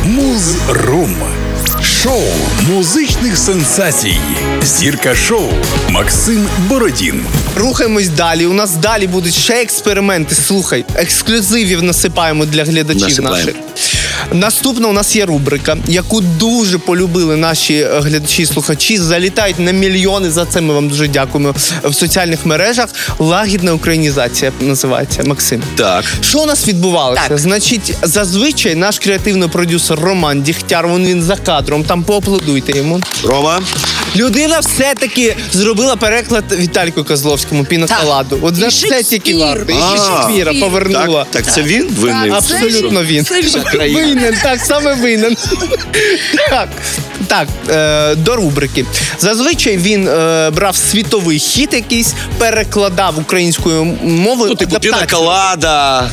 Муз-рум. Шоу музичних сенсацій. Зірка шоу Максим Бородін. Рухаємось далі. У нас далі будуть ще експерименти. Слухай, ексклюзивів насипаємо для глядачів наших. Наступна у нас є рубрика, яку дуже полюбили наші глядачі і слухачі. Залітають на мільйони, за це ми вам дуже дякуємо в соціальних мережах. Лагідна українізація називається, Максим. Так. Що у нас відбувалося? Так. Значить, зазвичай наш креативний продюсер Роман Дігтяр, він за кадром, там поаплодуйте йому. Рома? Людина все-таки зробила переклад Віталіку Козловському «Піноколаду». От за це тільки варто. І Шекспіра повернула. Так це він винний? Абсолютно він. Вся країна. Винен, так, саме винен. Так, до рубрики. Зазвичай він брав світовий хіт якийсь, перекладав українською мовою. Типу «Піноколада».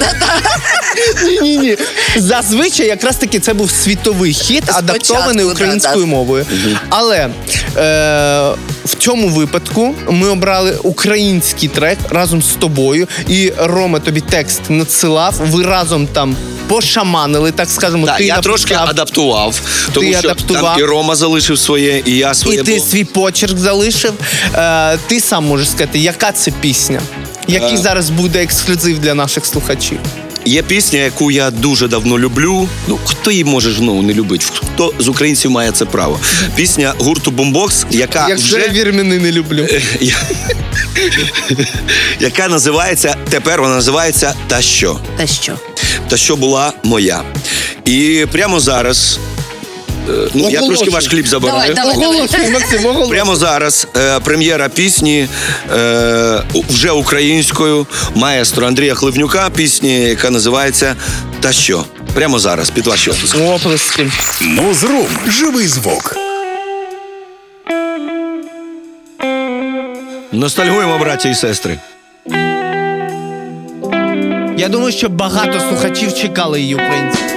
Ні. Зазвичай якраз таки це був світовий хіт, адаптований українською мовою. Але в цьому випадку ми обрали український трек разом з тобою. І Рома тобі текст надсилав, ви разом там пошаманили, так скажемо. Так, ти я трошки адаптував, тому що там і Рома залишив своє, і я своє. І ти свій почерк залишив. Ти сам можеш сказати, яка це пісня? Який зараз буде ексклюзив для наших слухачів? Є пісня, яку я дуже давно люблю. Ну, хто її може не любити? Хто з українців має це право? Пісня гурту Бумбокс, яка Якщо я вірмени не люблю. Яка називається, тепер вона називається «Та що?». Та що? «Та що була моя». І прямо зараз, я трошки ваш хліб забираю. Оголошуй, Максим, оголошуй. Прямо зараз прем'єра пісні вже українською маестро Андрія Хливнюка, пісні, яка називається «Та що?». Прямо зараз, під ваші оплески. Оплески. Муз-рум. Живий звук. Ностальгуємо, браті і сестри. Я думаю, що багато слухачів чекали її українців.